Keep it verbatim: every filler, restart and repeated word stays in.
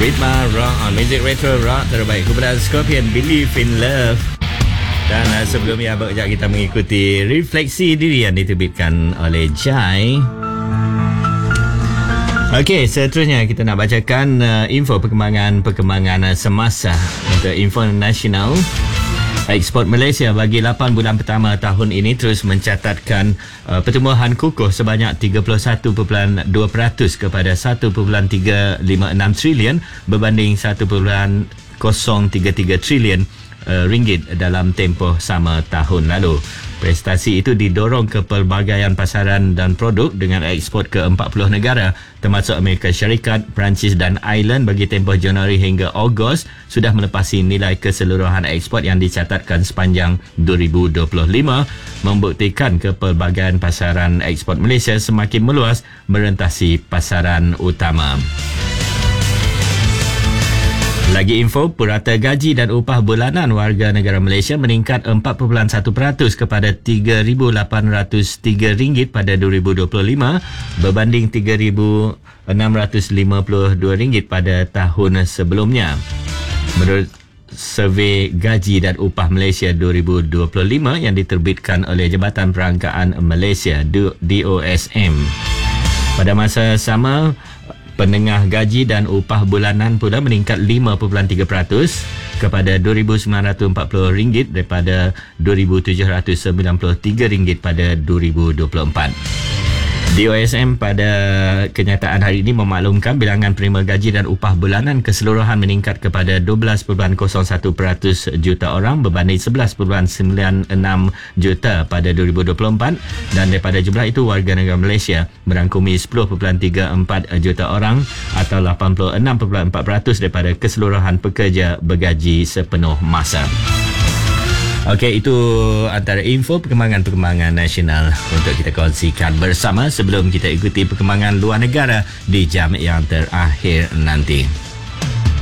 Ritma Rock on Music Retro Rock terbaik kumpulan Scorpion, Believe in Love. Dan uh, sebelumnya kejap kita mengikuti Refleksi Diri yang diterbitkan oleh Jai. Okey, seterusnya kita nak bacakan uh, info perkembangan-perkembangan uh, semasa untuk info nasional. Ekspor Malaysia bagi lapan bulan pertama tahun ini terus mencatatkan uh, pertumbuhan kukuh sebanyak tiga puluh satu perpuluhan dua peratus kepada satu perpuluhan tiga lima enam trilion berbanding satu perpuluhan kosong tiga tiga trilion uh, ringgit dalam tempoh sama tahun lalu. Prestasi itu didorong kepelbagaian pasaran dan produk dengan ekspor ke empat puluh negara termasuk Amerika Syarikat, Perancis dan Ireland bagi tempoh Januari hingga Ogos sudah melepasi nilai keseluruhan ekspor yang dicatatkan sepanjang dua ribu dua puluh lima, membuktikan kepelbagaian pasaran ekspor Malaysia semakin meluas merentasi pasaran utama. Lagi info, purata gaji dan upah bulanan warga negara Malaysia meningkat empat perpuluhan satu peratus kepada tiga ribu lapan ratus tiga ringgit pada dua ribu dua puluh lima berbanding tiga ribu enam ratus lima puluh dua ringgit pada tahun sebelumnya. Menurut survei gaji dan upah Malaysia dua ribu dua puluh lima yang diterbitkan oleh Jabatan Perangkaan Malaysia D O S M. Pada masa sama, penengah gaji dan upah bulanan pula meningkat lima perpuluhan tiga peratus kepada dua ribu sembilan ratus empat puluh ringgit daripada dua ribu tujuh ratus sembilan puluh tiga ringgit pada dua ribu dua puluh empat. D O S M pada kenyataan hari ini memaklumkan bilangan penerima gaji dan upah bulanan keseluruhan meningkat kepada dua belas perpuluhan kosong satu peratus juta orang berbanding sebelas perpuluhan sembilan enam juta pada dua ribu dua puluh empat, dan daripada jumlah itu warga negara Malaysia merangkumi sepuluh perpuluhan tiga empat juta orang atau lapan puluh enam perpuluhan empat peratus daripada keseluruhan pekerja bergaji sepenuh masa. Okey, itu antara info perkembangan-perkembangan nasional untuk kita kongsikan bersama sebelum kita ikuti perkembangan luar negara di jam yang terakhir nanti.